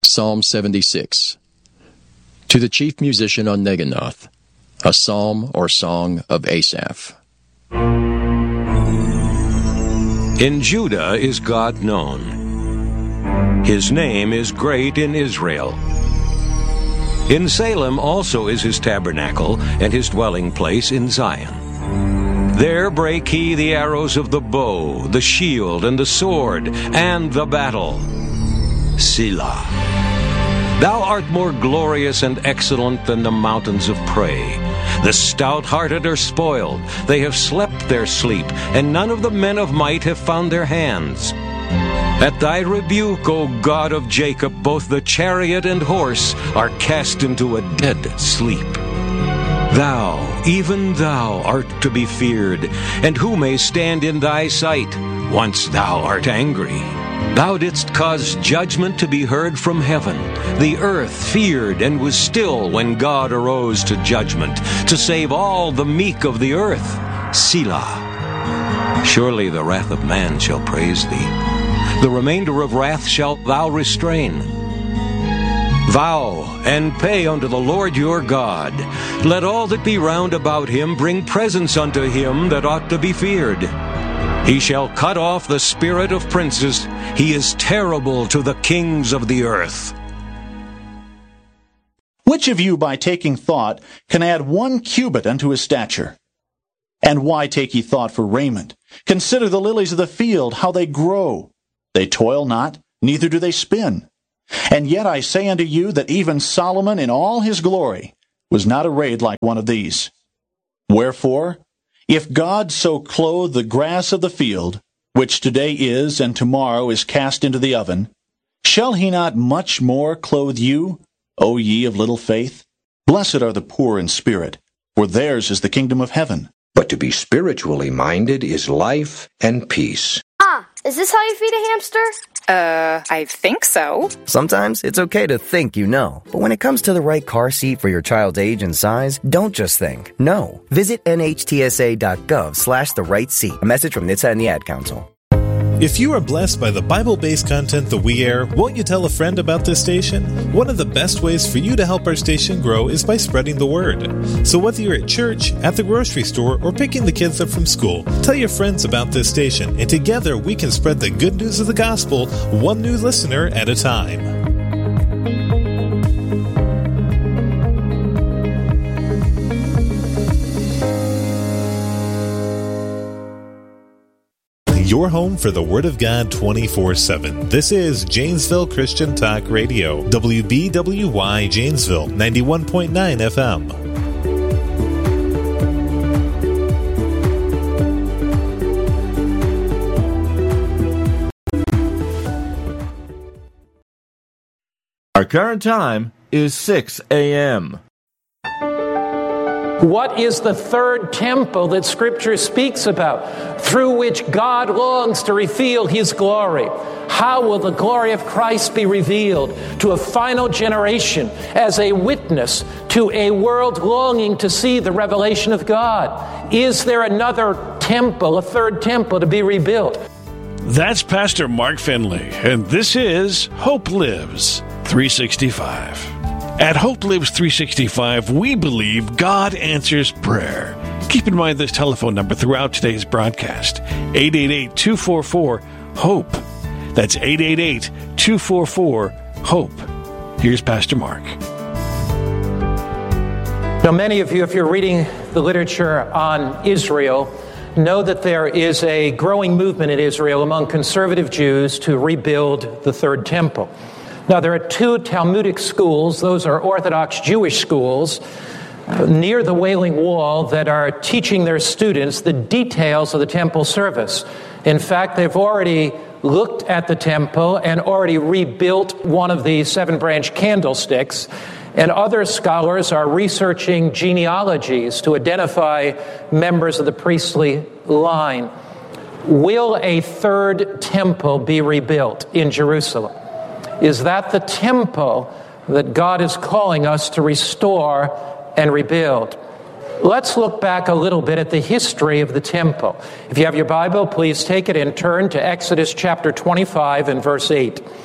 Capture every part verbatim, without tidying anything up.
Psalm seventy-six. To the chief musician on Neginoth, a psalm or song of Asaph. In Judah is God known. His name is great in Israel. In Salem also is his tabernacle, and his dwelling place in Zion. There brake he the arrows of the bow, the shield, and the sword, and the battle. Selah. Thou art more glorious and excellent than the mountains of prey. The stout-hearted are spoiled, they have slept their sleep, and none of the men of might have found their hands. At thy rebuke, O God of Jacob, both the chariot and horse are cast into a dead sleep. Thou, even thou, art to be feared, and who may stand in thy sight, once thou art angry? Thou didst cause judgment to be heard from heaven. The earth feared and was still when God arose to judgment, to save all the meek of the earth. Selah. Surely the wrath of man shall praise thee. The remainder of wrath shalt thou restrain. Vow and pay unto the Lord your God. Let all that be round about him bring presents unto him that ought to be feared. He shall cut off the spirit of princes. He is terrible to the kings of the earth. Which of you, by taking thought, can add one cubit unto his stature? And why take ye thought for raiment? Consider the lilies of the field, how they grow. They toil not, neither do they spin. And yet I say unto you that even Solomon in all his glory was not arrayed like one of these. Wherefore, if God so clothe the grass of the field, which today is and tomorrow is cast into the oven, shall he not much more clothe you, O ye of little faith? Blessed are the poor in spirit, for theirs is the kingdom of heaven. But to be spiritually minded is life and peace. Ah, is this how you feed a hamster? Uh, I think so. Sometimes it's okay to think you know. But when it comes to the right car seat for your child's age and size, don't just think. No. Visit nhtsa.gov slash the right seat. A message from N H T S A and the Ad Council. If you are blessed by the Bible-based content that we air, won't you tell a friend about this station? One of the best ways for you to help our station grow is by spreading the word. So whether you're at church, at the grocery store, or picking the kids up from school, tell your friends about this station, and together we can spread the good news of the gospel, one new listener at a time. Your home for the Word of God twenty-four seven. This is Janesville Christian Talk Radio, W B W Y Janesville, ninety-one point nine F M. Our current time is six a.m. What is the third temple that Scripture speaks about, through which God longs to reveal His glory? How will the glory of Christ be revealed to a final generation as a witness to a world longing to see the revelation of God? Is there another temple, a third temple, to be rebuilt? That's Pastor Mark Finley, and this is Hope Lives three sixty-five. At Hope Lives three sixty-five, we believe God answers prayer. Keep in mind this telephone number throughout today's broadcast, eight eight eight, two four four, HOPE. That's eight eight eight, two four four, HOPE. Here's Pastor Mark. Now, many of you, if you're reading the literature on Israel, know that there is a growing movement in Israel among conservative Jews to rebuild the third temple. Now, there are two Talmudic schools, those are Orthodox Jewish schools, near the Wailing Wall that are teaching their students the details of the temple service. In fact, they've already looked at the temple and already rebuilt one of the seven-branch candlesticks, and other scholars are researching genealogies to identify members of the priestly line. Will a third temple be rebuilt in Jerusalem? Is that the temple that God is calling us to restore and rebuild? Let's look back a little bit at the history of the temple. If you have your Bible, please take it and turn to Exodus chapter twenty-five and verse eight.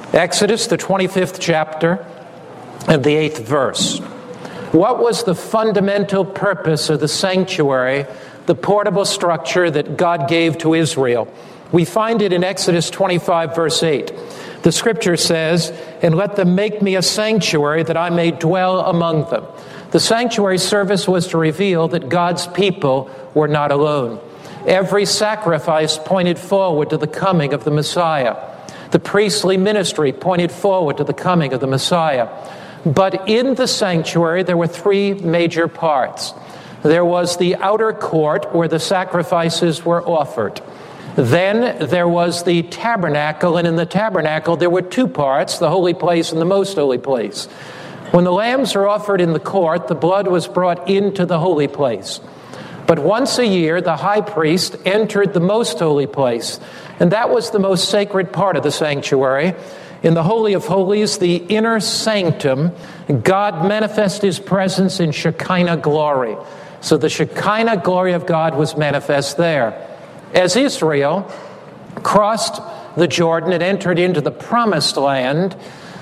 Exodus, the twenty-fifth chapter, and the eighth verse. What was the fundamental purpose of the sanctuary, the portable structure that God gave to Israel? We find it in Exodus twenty-five, verse eight. The scripture says, "And let them make me a sanctuary that I may dwell among them." The sanctuary service was to reveal that God's people were not alone. Every sacrifice pointed forward to the coming of the Messiah. The priestly ministry pointed forward to the coming of the Messiah. But in the sanctuary, there were three major parts. There was the outer court where the sacrifices were offered. Then there was the tabernacle, and in the tabernacle there were two parts, the holy place and the most holy place. When the lambs were offered in the court, the blood was brought into the holy place. But once a year, the high priest entered the most holy place, and that was the most sacred part of the sanctuary. In the Holy of Holies, the inner sanctum, God manifested his presence in Shekinah glory. So the Shekinah glory of God was manifest there. As Israel crossed the Jordan and entered into the promised land,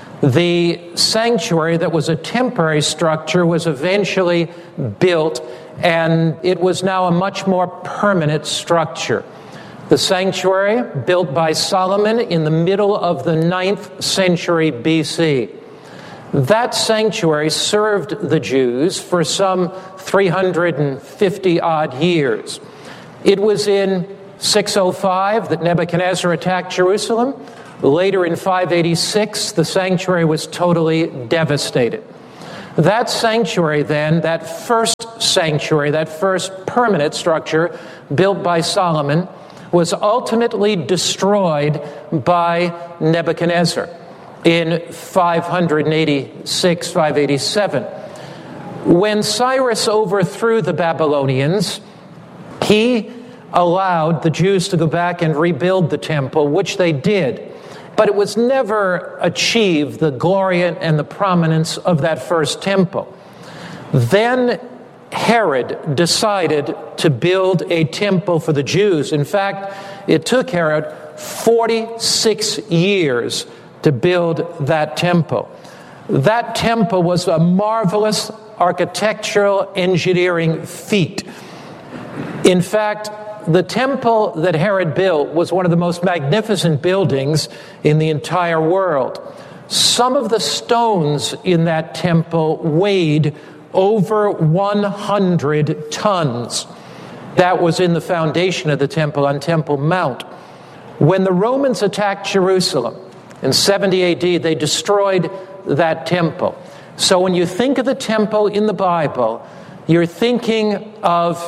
the sanctuary that was a temporary structure was eventually built, and it was now a much more permanent structure. The sanctuary, built by Solomon in the middle of the ninth century B C. That sanctuary served the Jews for some three hundred fifty odd years. It was in six oh five that Nebuchadnezzar attacked Jerusalem. Later in five eighty-six, the sanctuary was totally devastated. That sanctuary then, that first sanctuary, that first permanent structure built by Solomon, was ultimately destroyed by Nebuchadnezzar in five eighty-six, five eighty-seven. When Cyrus overthrew the Babylonians, he allowed the Jews to go back and rebuild the temple, which they did. But it was never achieved, the glory and the prominence of that first temple. Then Herod decided to build a temple for the Jews. In fact, it took Herod forty-six years to build that temple. That temple was a marvelous architectural engineering feat. In fact, the temple that Herod built was one of the most magnificent buildings in the entire world. Some of the stones in that temple weighed over one hundred tons. That was in the foundation of the temple on Temple Mount. When the Romans attacked Jerusalem in seventy A D, they destroyed that temple. So when you think of the temple in the Bible, you're thinking of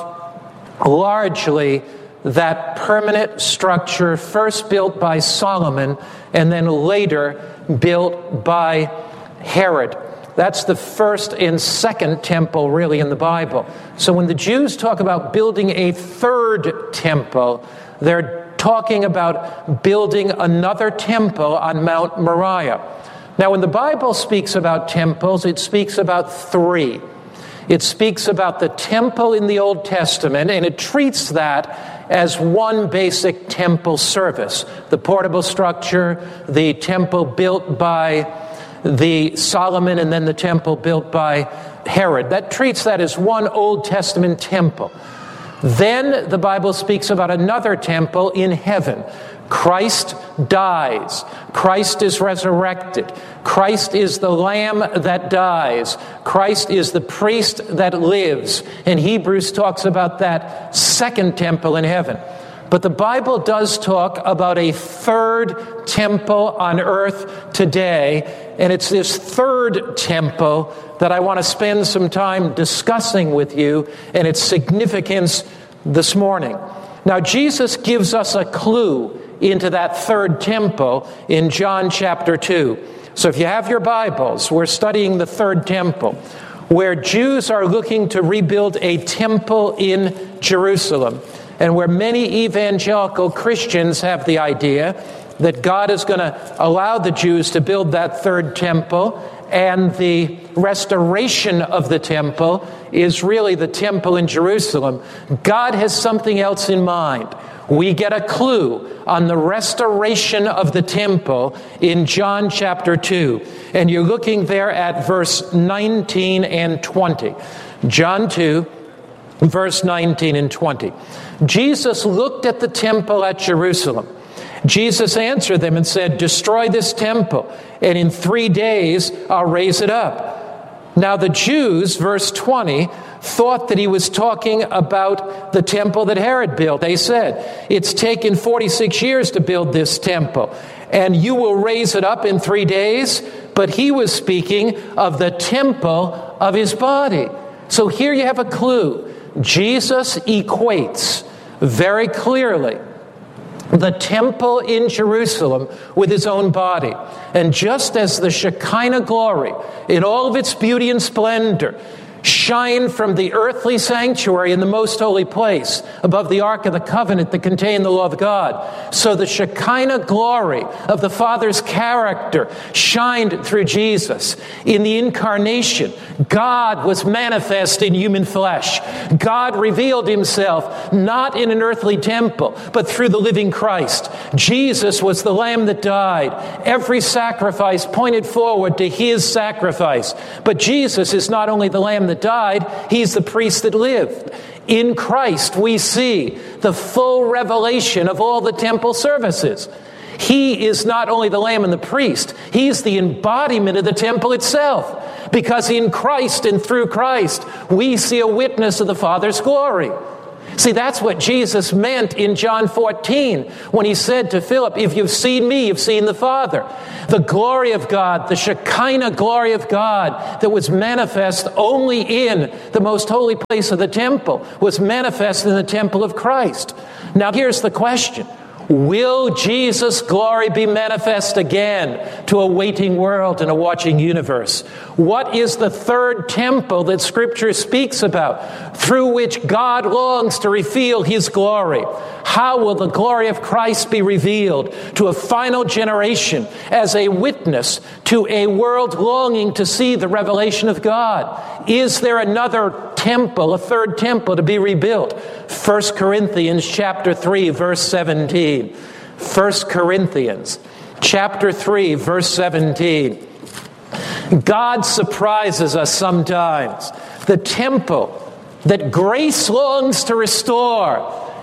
largely that permanent structure first built by Solomon and then later built by Herod. That's the first and second temple really in the Bible. So when the Jews talk about building a third temple, they're talking about building another temple on Mount Moriah. Now when the Bible speaks about temples, it speaks about three. It speaks about the temple in the Old Testament, and it treats that as one basic temple service. The portable structure, the temple built by the Solomon, and then the temple built by Herod. That treats that as one Old Testament temple. Then the Bible speaks about another temple in heaven. Christ dies. Christ is resurrected. Christ is the Lamb that dies. Christ is the priest that lives. And Hebrews talks about that second temple in heaven. But the Bible does talk about a third temple on earth today. And it's this third temple that I want to spend some time discussing with you and its significance this morning. Now, Jesus gives us a clue into that third temple in John chapter two. So if you have your Bibles, we're studying the third temple, where Jews are looking to rebuild a temple in Jerusalem, and where many evangelical Christians have the idea that God is going to allow the Jews to build that third temple, and the restoration of the temple is really the temple in Jerusalem. God has something else in mind. we get a clue on the restoration of the temple in John chapter two. And you're looking there at verse nineteen and twenty. John two, verse nineteen and twenty. Jesus looked at the temple at Jerusalem. Jesus answered them and said, "Destroy this temple, and in three days I'll raise it up." Now the Jews, verse twenty, thought that he was talking about the temple that Herod built. They said, "It's taken forty-six years to build this temple, and you will raise it up in three days." But he was speaking of the temple of his body. So here you have a clue. Jesus equates very clearly the temple in Jerusalem with his own body. And just as the Shekinah glory, in all of its beauty and splendor, shine from the earthly sanctuary in the most holy place above the Ark of the Covenant that contained the law of God, so the Shekinah glory of the Father's character shined through Jesus. In the incarnation, God was manifest in human flesh. God revealed himself not in an earthly temple, but through the living Christ. Jesus was the Lamb that died. Every sacrifice pointed forward to his sacrifice. But Jesus is not only the Lamb that died, he's the priest that lived. In Christ, we see the full revelation of all the temple services. He is not only the Lamb and the priest, he's the embodiment of the temple itself. Because in Christ and through Christ, we see a witness of the Father's glory. See, that's what Jesus meant in John fourteen when he said to Philip, "If you've seen me, you've seen the Father." The glory of God, the Shekinah glory of God that was manifest only in the most holy place of the temple was manifest in the temple of Christ. Now here's the question. Will Jesus' glory be manifest again to a waiting world and a watching universe? What is the third temple that Scripture speaks about, through which God longs to reveal his glory? How will the glory of Christ be revealed to a final generation as a witness to a world longing to see the revelation of God? Is there another temple, a third temple to be rebuilt? First Corinthians chapter three, verse seventeen. First Corinthians chapter three, verse seventeen. God surprises us sometimes. The temple that grace longs to restore,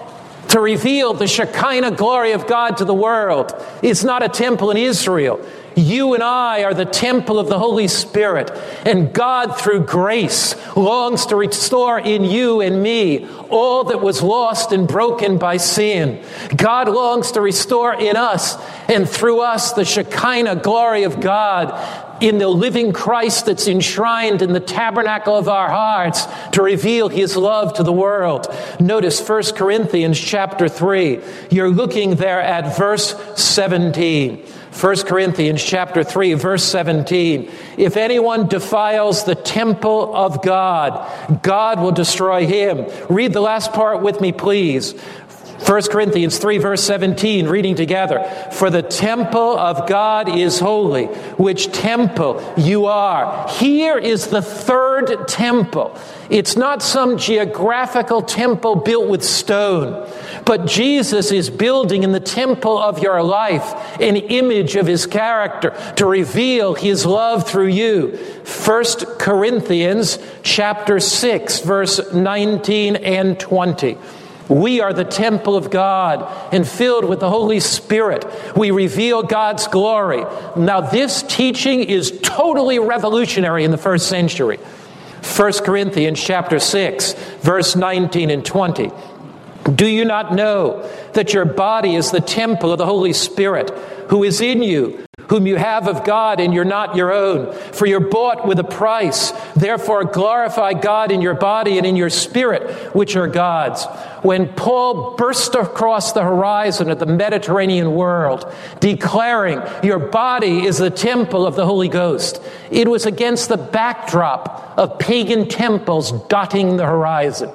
to reveal the Shekinah glory of God to the world, is not a temple in Israel. You and I are the temple of the Holy Spirit, and God, through grace, longs to restore in you and me all that was lost and broken by sin. God longs to restore in us and through us the Shekinah glory of God in the living Christ that's enshrined in the tabernacle of our hearts to reveal his love to the world. Notice First Corinthians chapter three. You're looking there at verse seventeen. First Corinthians chapter three, verse seventeen. If anyone defiles the temple of God, God will destroy him. Read the last part with me, please. First Corinthians three, verse seventeen, reading together. For the temple of God is holy, which temple you are. Here is the third temple. It's not some geographical temple built with stone, but Jesus is building in the temple of your life an image of his character to reveal his love through you. First Corinthians chapter six, verse nineteen and twenty. We are the temple of God, and filled with the Holy Spirit, we reveal God's glory. Now, this teaching is totally revolutionary in the first century. First Corinthians chapter six, verse nineteen and twenty. Do you not know that your body is the temple of the Holy Spirit, who is in you, whom you have of God, and you're not your own? For you're bought with a price. Therefore glorify God in your body and in your spirit, which are God's. When Paul burst across the horizon of the Mediterranean world, declaring your body is the temple of the Holy Ghost, it was against the backdrop of pagan temples dotting the horizon.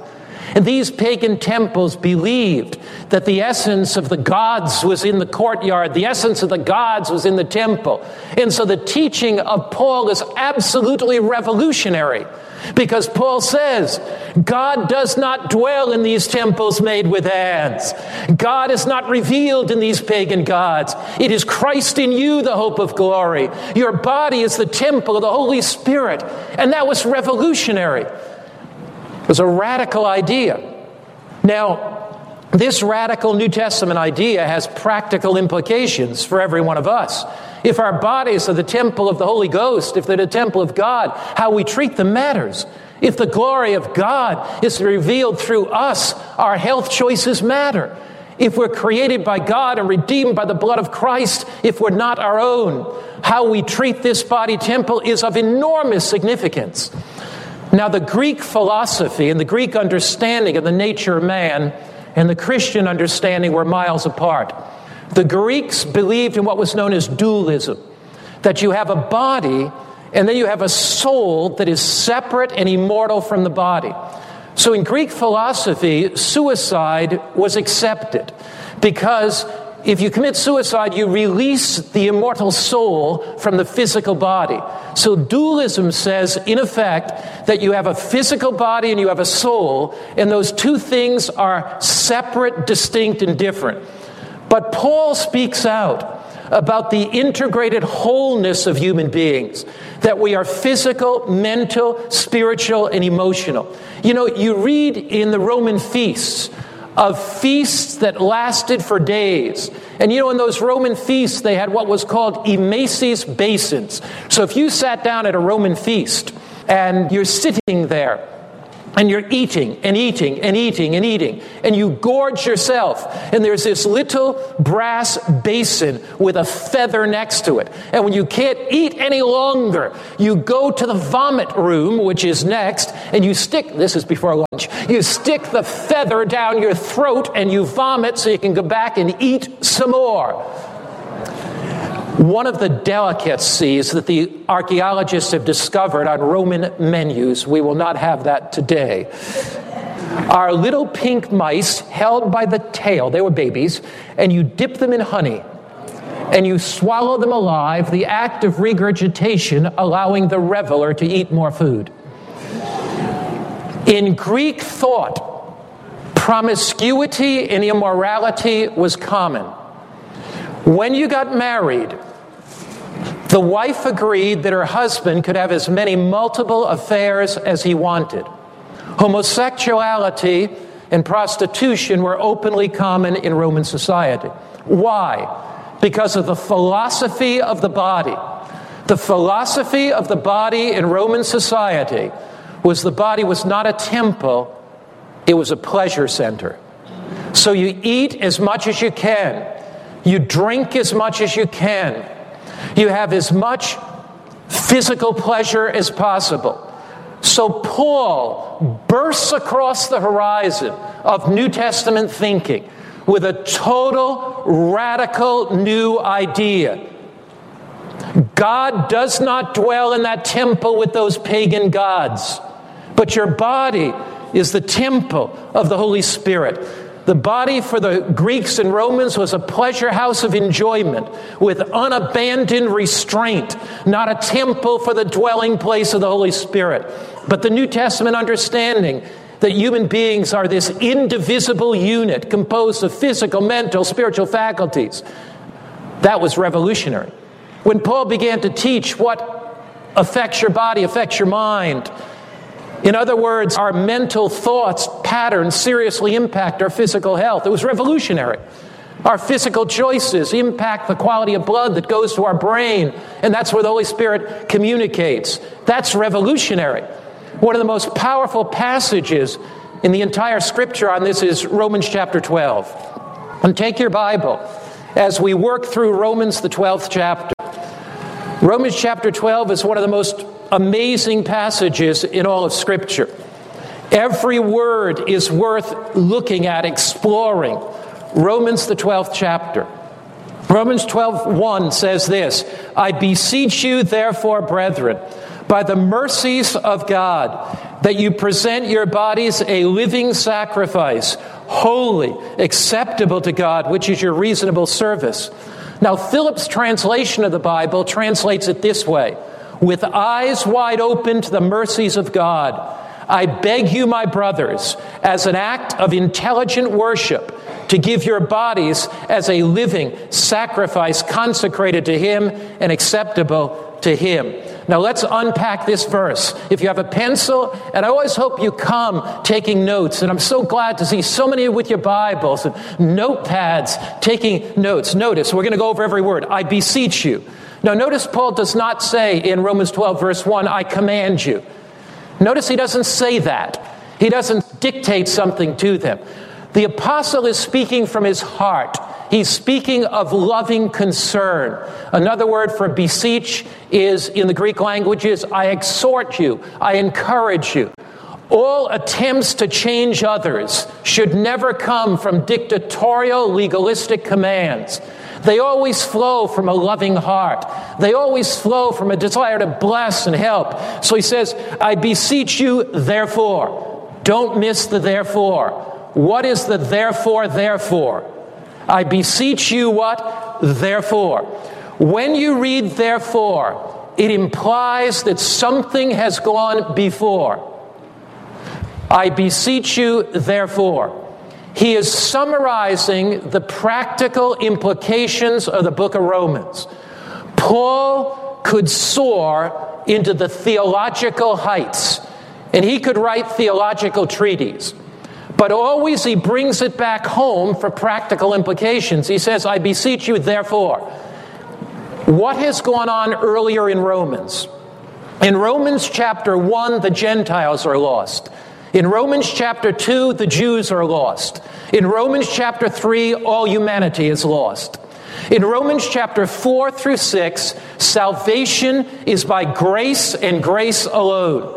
And these pagan temples believed that the essence of the gods was in the courtyard, the essence of the gods was in the temple. And so the teaching of Paul is absolutely revolutionary, because Paul says, God does not dwell in these temples made with hands. God is not revealed in these pagan gods. It is Christ in you, the hope of glory. Your body is the temple of the Holy Spirit. And that was revolutionary. It was a radical idea. Now, this radical New Testament idea has practical implications for every one of us. If our bodies are the temple of the Holy Ghost, if they're the temple of God, how we treat them matters. If the glory of God is revealed through us, our health choices matter. If we're created by God and redeemed by the blood of Christ, if we're not our own, how we treat this body temple is of enormous significance. Now, the Greek philosophy and the Greek understanding of the nature of man and the Christian understanding were miles apart. The Greeks believed in what was known as dualism, that you have a body and then you have a soul that is separate and immortal from the body. So in Greek philosophy, suicide was accepted because if you commit suicide, you release the immortal soul from the physical body. So dualism says, in effect, that you have a physical body and you have a soul, and those two things are separate, distinct, and different. But Paul speaks out about the integrated wholeness of human beings, that we are physical, mental, spiritual, and emotional. You know, you read in the Roman feasts of feasts that lasted for days. And you know, in those Roman feasts, they had what was called emesis basins. So if you sat down at a Roman feast and you're sitting there, and you're eating and eating and eating and eating, and you gorge yourself, and there's this little brass basin with a feather next to it. And when you can't eat any longer, you go to the vomit room, which is next, and you stick, this is before lunch, you stick the feather down your throat and you vomit so you can go back and eat some more. One of the delicacies that the archaeologists have discovered on Roman menus, we will not have that today, are little pink mice held by the tail, they were babies, and you dip them in honey, and you swallow them alive, the act of regurgitation allowing the reveler to eat more food. In Greek thought, promiscuity and immorality was common. When you got married, the wife agreed that her husband could have as many multiple affairs as he wanted. Homosexuality and prostitution were openly common in Roman society. Why? Because of the philosophy of the body. The philosophy of the body in Roman society was the body was not a temple, it was a pleasure center. So you eat as much as you can. You drink as much as you can. You have as much physical pleasure as possible. So Paul bursts across the horizon of New Testament thinking with a total, radical new idea. God does not dwell in that temple with those pagan gods, but your body is the temple of the Holy Spirit. The body for the Greeks and Romans was a pleasure house of enjoyment with unabandoned restraint, not a temple for the dwelling place of the Holy Spirit. But the New Testament understanding that human beings are this indivisible unit composed of physical, mental, spiritual faculties, that was revolutionary. When Paul began to teach what affects your body, affects your mind, in other words, our mental thoughts, patterns seriously impact our physical health. It was revolutionary. Our physical choices impact the quality of blood that goes to our brain, and that's where the Holy Spirit communicates. That's revolutionary. One of the most powerful passages in the entire Scripture on this is Romans chapter twelve. And take your Bible as we work through Romans, the twelfth chapter. Romans chapter twelve is one of the most amazing passages in all of Scripture. Every word is worth looking at, exploring. Romans, the twelfth chapter. Romans twelve one says this, I beseech you, therefore, brethren, by the mercies of God, that you present your bodies a living sacrifice, holy, acceptable to God, which is your reasonable service. Now, Phillips' translation of the Bible translates it this way: with eyes wide open to the mercies of God, I beg you, my brothers, as an act of intelligent worship, to give your bodies as a living sacrifice consecrated to Him and acceptable to Him. Now let's unpack this verse. If you have a pencil, and I always hope you come taking notes, and I'm so glad to see so many with your Bibles and notepads taking notes. Notice, we're going to go over every word. I beseech you. Now notice Paul does not say in Romans twelve verse one, I command you. Notice he doesn't say that. He doesn't dictate something to them. The apostle is speaking from his heart. He's speaking of loving concern. Another word for beseech is, in the Greek languages, I exhort you, I encourage you. All attempts to change others should never come from dictatorial, legalistic commands. They always flow from a loving heart. They always flow from a desire to bless and help. So he says, I beseech you, therefore. Don't miss the therefore. What is the therefore, therefore? I beseech you what? Therefore. When you read therefore, it implies that something has gone before. I beseech you, therefore. He is summarizing the practical implications of the book of Romans. Paul could soar into the theological heights, and he could write theological treatises. But always he brings it back home for practical implications. He says, I beseech you, therefore. What has gone on earlier in Romans? In Romans chapter one, the Gentiles are lost. In Romans chapter two, the Jews are lost. In Romans chapter three, all humanity is lost. In Romans chapter four through six, salvation is by grace and grace alone.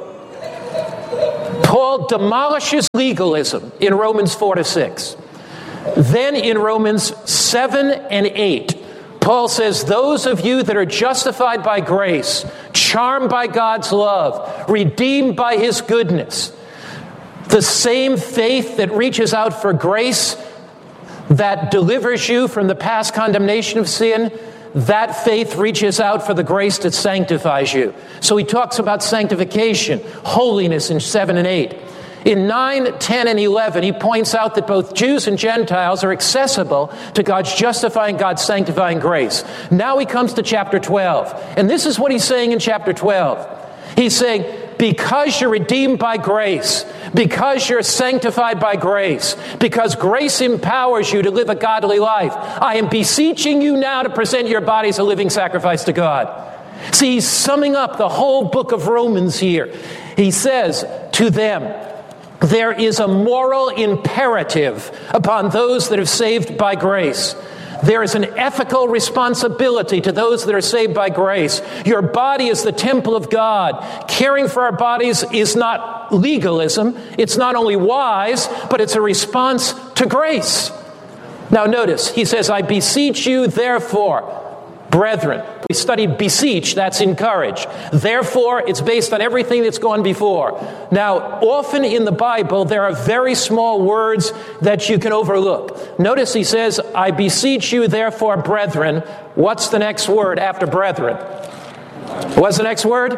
Paul demolishes legalism in Romans four to six. Then in Romans seven and eight, Paul says, those of you that are justified by grace, charmed by God's love, redeemed by His goodness, the same faith that reaches out for grace that delivers you from the past condemnation of sin, that faith reaches out for the grace that sanctifies you. So he talks about sanctification, holiness in seven and eight. In nine, ten, and eleven, he points out that both Jews and Gentiles are accessible to God's justifying, God's sanctifying grace. Now he comes to chapter twelve. And this is what he's saying in chapter twelve. He's saying, because you're redeemed by grace, because you're sanctified by grace, because grace empowers you to live a godly life, I am beseeching you now to present your bodies a living sacrifice to God. See, he's summing up the whole book of Romans here. He says to them, there is a moral imperative upon those that are saved by grace. There is an ethical responsibility to those that are saved by grace. Your body is the temple of God. Caring for our bodies is not legalism. It's not only wise, but it's a response to grace. Now notice, he says, I beseech you, therefore, brethren. We studied beseech, that's encourage. Therefore, it's based on everything that's gone before. Now, often in the Bible, there are very small words that you can overlook. Notice he says, I beseech you, therefore, brethren. What's the next word after brethren? What's the next word?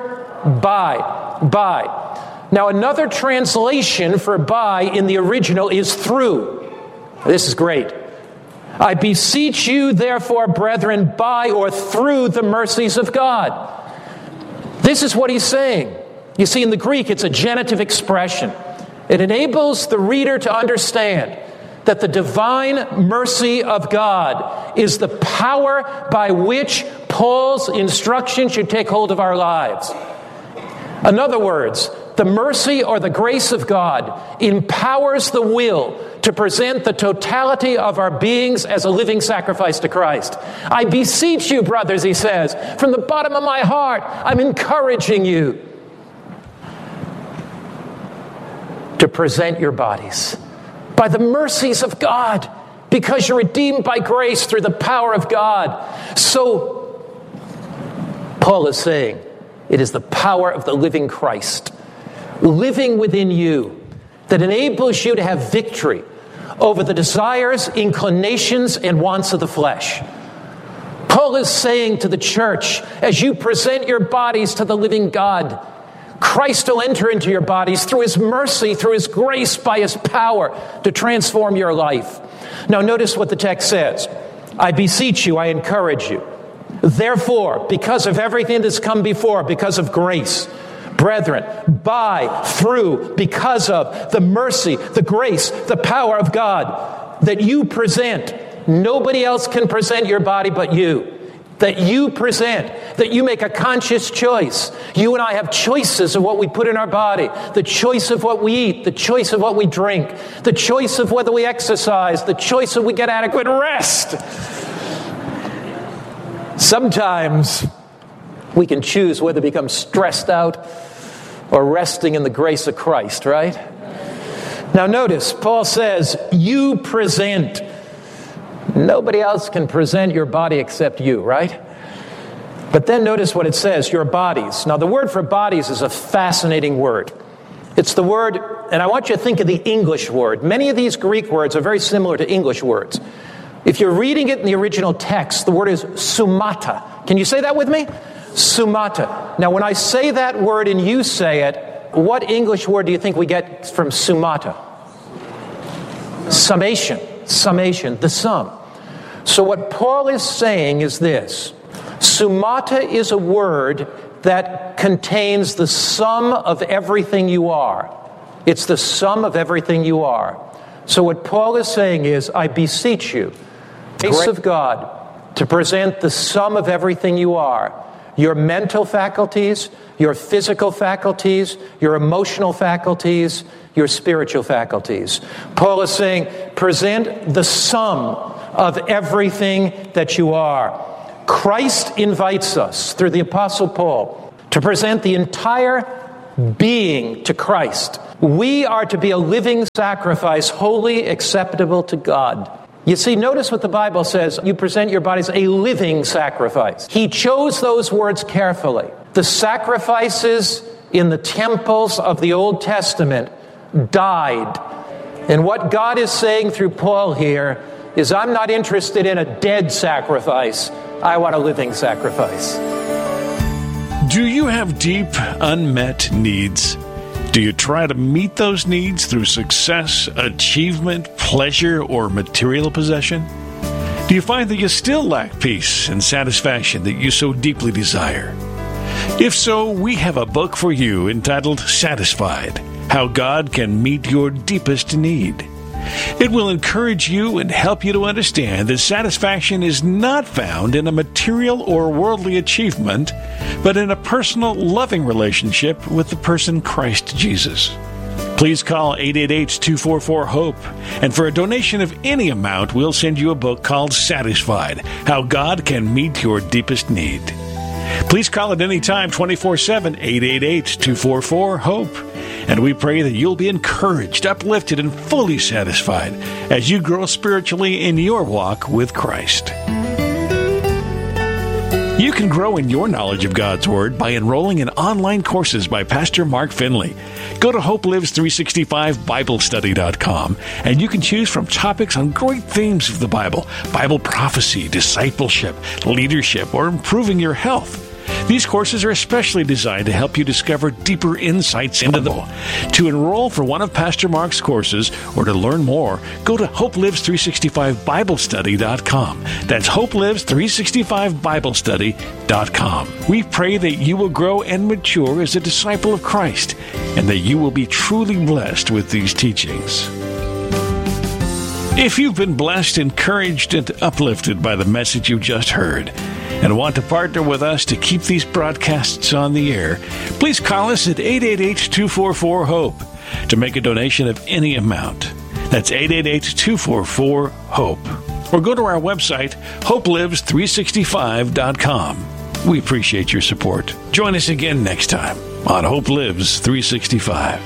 By. By. Now, another translation for by in the original is through. This is great. I beseech you, therefore, brethren, by or through the mercies of God. This is what he's saying. You see, in the Greek, it's a genitive expression. It enables the reader to understand that the divine mercy of God is the power by which Paul's instruction should take hold of our lives. In other words, the mercy or the grace of God empowers the will to present the totality of our beings as a living sacrifice to Christ. I beseech you, brothers, he says, from the bottom of my heart, I'm encouraging you to present your bodies by the mercies of God, because you're redeemed by grace through the power of God. So, Paul is saying, it is the power of the living Christ. living within you that enables you to have victory over the desires, inclinations, and wants of the flesh. Paul is saying to the church, as you present your bodies to the living God, Christ will enter into your bodies through his mercy, through his grace, by his power to transform your life. Now notice what the text says. I beseech you, I encourage you. Therefore, because of everything that's come before, because of grace, brethren, by, through, because of the mercy, the grace, the power of God that you present. Nobody else can present your body but you. That you present, that you make a conscious choice. You and I have choices of what we put in our body, the choice of what we eat, the choice of what we drink, the choice of whether we exercise, the choice of we get adequate rest. Sometimes we can choose whether to become stressed out or resting in the grace of Christ, right? Now notice, Paul says, you present. Nobody else can present your body except you, right? But then notice what it says, your bodies. Now the word for bodies is a fascinating word. It's the word, and I want you to think of the English word. Many of these Greek words are very similar to English words. If you're reading it in the original text, the word is sumata. Can you say that with me? Sumata. Now when I say that word and you say it, what English word do you think we get from sumata? Summation. Summation, the sum. So what Paul is saying is this. Sumata is a word that contains the sum of everything you are. It's the sum of everything you are. So what Paul is saying is, I beseech you, grace of God, to present the sum of everything you are. Your mental faculties, your physical faculties, your emotional faculties, your spiritual faculties. Paul is saying, present the sum of everything that you are. Christ invites us, through the Apostle Paul, to present the entire being to Christ. We are to be a living sacrifice, holy, acceptable to God. You see, notice what the Bible says. You present your bodies a living sacrifice. He chose those words carefully. The sacrifices in the temples of the Old Testament died. And what God is saying through Paul here is, I'm not interested in a dead sacrifice. I want a living sacrifice. Do you have deep, unmet needs? Do you try to meet those needs through success, achievement, pleasure, or material possession? Do you find that you still lack peace and satisfaction that you so deeply desire? If so, we have a book for you entitled Satisfied: How God Can Meet Your Deepest Need. It will encourage you and help you to understand that satisfaction is not found in a material or worldly achievement, but in a personal, loving relationship with the person Christ Jesus. Please call eight eight eight, two four four, HOPE, and for a donation of any amount, we'll send you a book called Satisfied: How God Can Meet Your Deepest Need. Please call at any time, twenty-four seven, eight eight eight, two four four, HOPE. And we pray that you'll be encouraged, uplifted, and fully satisfied as you grow spiritually in your walk with Christ. You can grow in your knowledge of God's Word by enrolling in online courses by Pastor Mark Finley. Go to Hope Lives three sixty-five Bible Study dot com, and you can choose from topics on great themes of the Bible, Bible prophecy, discipleship, leadership, or improving your health. These courses are especially designed to help you discover deeper insights into the Bible. To enroll for one of Pastor Mark's courses or to learn more, go to Hope Lives three sixty-five Bible Study dot com. That's Hope Lives three sixty-five Bible Study dot com. We pray that you will grow and mature as a disciple of Christ, and that you will be truly blessed with these teachings. If you've been blessed, encouraged, and uplifted by the message you just heard, and want to partner with us to keep these broadcasts on the air, please call us at eight eight eight, two four four, HOPE to make a donation of any amount. That's eight eight eight, two four four, HOPE. Or go to our website, Hope Lives three sixty-five dot com. We appreciate your support. Join us again next time on Hope Lives three sixty-five.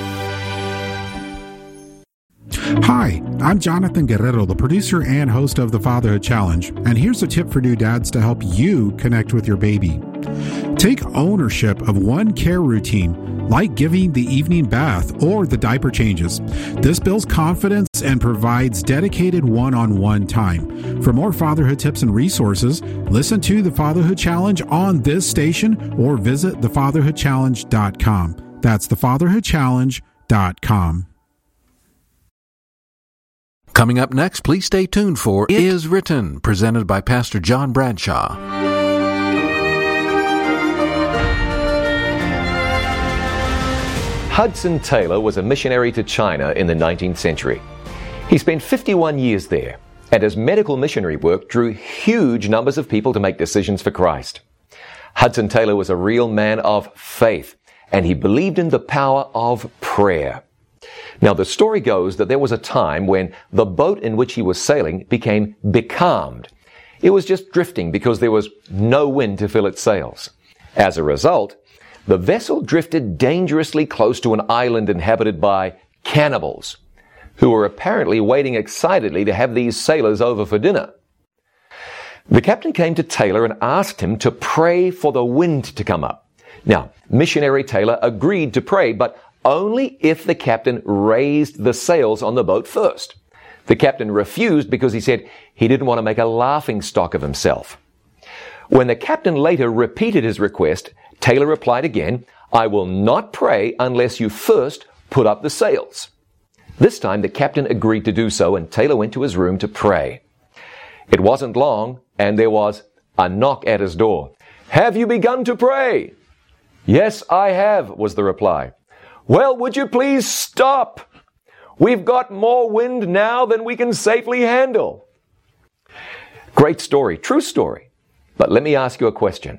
Hi, I'm Jonathan Guerrero, the producer and host of the Fatherhood Challenge, and here's a tip for new dads to help you connect with your baby. Take ownership of one care routine, like giving the evening bath or the diaper changes. This builds confidence and provides dedicated one-on-one time. For more fatherhood tips and resources, listen to the Fatherhood Challenge on this station or visit the fatherhood challenge dot com. That's the fatherhood challenge dot com. Coming up next, please stay tuned for It Is Written, presented by Pastor John Bradshaw. Hudson Taylor was a missionary to China in the nineteenth century. He spent fifty-one years there, and his medical missionary work drew huge numbers of people to make decisions for Christ. Hudson Taylor was a real man of faith, and he believed in the power of prayer. Now, the story goes that there was a time when the boat in which he was sailing became becalmed. It was just drifting because there was no wind to fill its sails. As a result, the vessel drifted dangerously close to an island inhabited by cannibals, who were apparently waiting excitedly to have these sailors over for dinner. The captain came to Taylor and asked him to pray for the wind to come up. Now, missionary Taylor agreed to pray, but only if the captain raised the sails on the boat first. The captain refused because he said he didn't want to make a laughing stock of himself. When the captain later repeated his request, Taylor replied again, "I will not pray unless you first put up the sails." This time the captain agreed to do so, and Taylor went to his room to pray. It wasn't long, and there was a knock at his door. "Have you begun to pray?" "Yes, I have," was the reply. "Well, would you please stop? We've got more wind now than we can safely handle." Great story, true story. But let me ask you a question.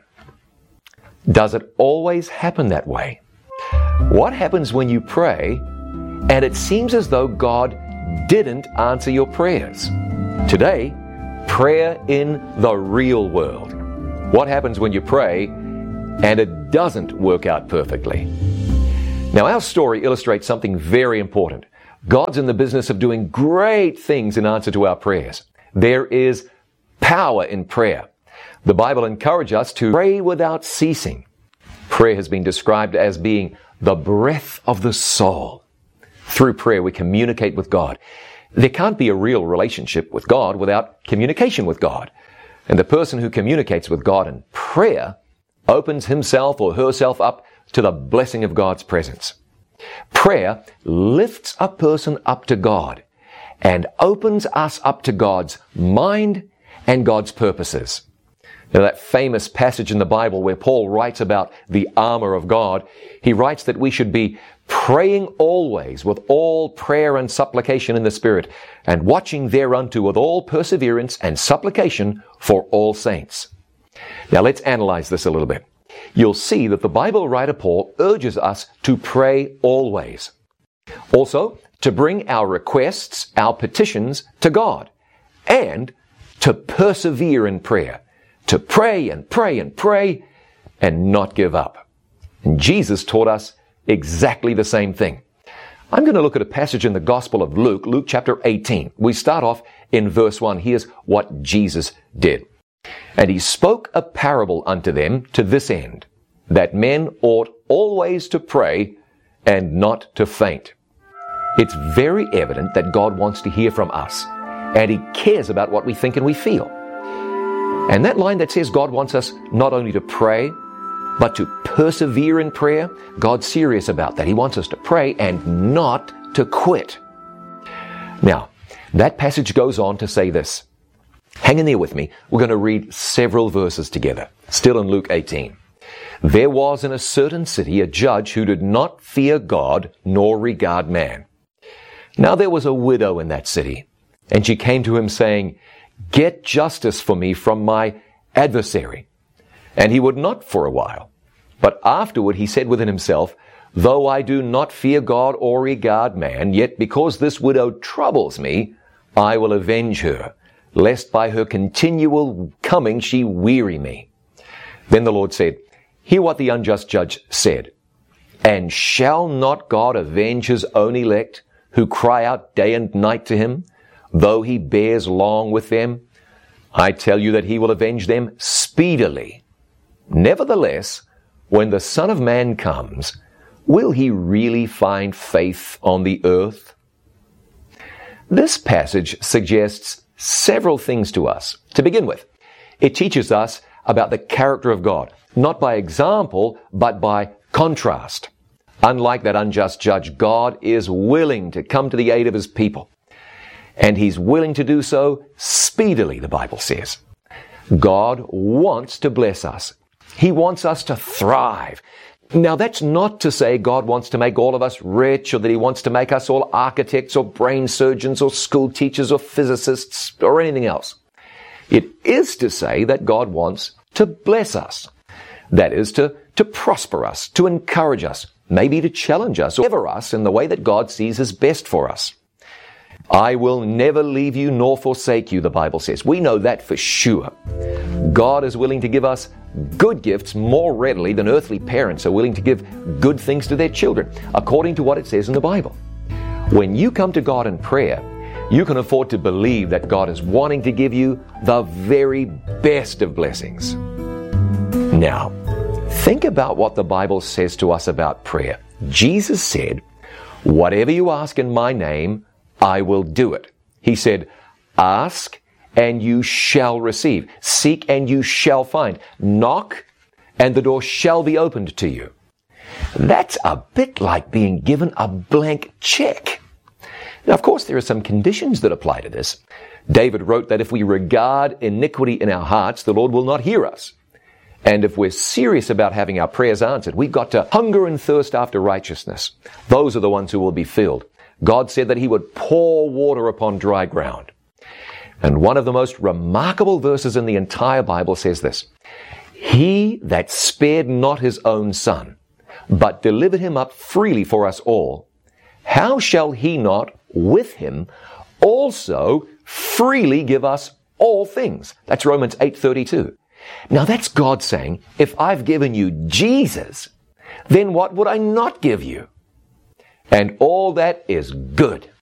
Does it always happen that way? What happens when you pray and it seems as though God didn't answer your prayers? Today, prayer in the real world. What happens when you pray and it doesn't work out perfectly? Now, our story illustrates something very important. God's in the business of doing great things in answer to our prayers. There is power in prayer. The Bible encourages us to pray without ceasing. Prayer has been described as being the breath of the soul. Through prayer, we communicate with God. There can't be a real relationship with God without communication with God. And the person who communicates with God in prayer opens himself or herself up to the blessing of God's presence. Prayer lifts a person up to God and opens us up to God's mind and God's purposes. Now, that famous passage in the Bible where Paul writes about the armor of God, he writes that we should be praying always with all prayer and supplication in the Spirit, and watching thereunto with all perseverance and supplication for all saints. Now, let's analyze this a little bit. You'll see that the Bible writer Paul urges us to pray always. Also, to bring our requests, our petitions to God, and to persevere in prayer. To pray and pray and pray and not give up. And Jesus taught us exactly the same thing. I'm going to look at a passage in the Gospel of Luke, Luke chapter eighteen. We start off in verse one. Here's what Jesus did. "And he spoke a parable unto them to this end, that men ought always to pray and not to faint." It's very evident that God wants to hear from us, and he cares about what we think and we feel. And that line that says God wants us not only to pray, but to persevere in prayer, God's serious about that. He wants us to pray and not to quit. Now, that passage goes on to say this. Hang in there with me. We're going to read several verses together. Still in Luke eighteen. "There was in a certain city a judge who did not fear God nor regard man. Now there was a widow in that city, and she came to him saying, 'Get justice for me from my adversary.' And he would not for a while. But afterward he said within himself, 'Though I do not fear God or regard man, yet because this widow troubles me, I will avenge her, lest by her continual coming she weary me.' Then the Lord said, 'Hear what the unjust judge said. And shall not God avenge his own elect, who cry out day and night to him, though he bears long with them? I tell you that he will avenge them speedily. Nevertheless, when the Son of Man comes, will he really find faith on the earth? This passage suggests several things to us. To begin with, it teaches us about the character of God, not by example, but by contrast. Unlike that unjust judge, God is willing to come to the aid of his people. And he's willing to do so speedily, the Bible says. God wants to bless us. He wants us to thrive. Now, that's not to say God wants to make all of us rich, or that he wants to make us all architects or brain surgeons or school teachers or physicists or anything else. It is to say that God wants to bless us. That is, to, to prosper us, to encourage us, maybe to challenge us, or ever us in the way that God sees as best for us. I will never leave you nor forsake you, the Bible says. We know that for sure. God is willing to give us good gifts more readily than earthly parents are willing to give good things to their children, according to what it says in the Bible. When you come to God in prayer, you can afford to believe that God is wanting to give you the very best of blessings. Now, think about what the Bible says to us about prayer. Jesus said, "Whatever you ask in my name, I will do it." He said, "Ask and you shall receive. Seek and you shall find. Knock and the door shall be opened to you." That's a bit like being given a blank check. Now, of course, there are some conditions that apply to this. David wrote that if we regard iniquity in our hearts, the Lord will not hear us. And if we're serious about having our prayers answered, we've got to hunger and thirst after righteousness. Those are the ones who will be filled. God said that he would pour water upon dry ground. And one of the most remarkable verses in the entire Bible says this: "He that spared not his own son, but delivered him up freely for us all, how shall he not with him also freely give us all things?" That's Romans eight thirty-two. Now that's God saying, if I've given you Jesus, then what would I not give you? And all that is good.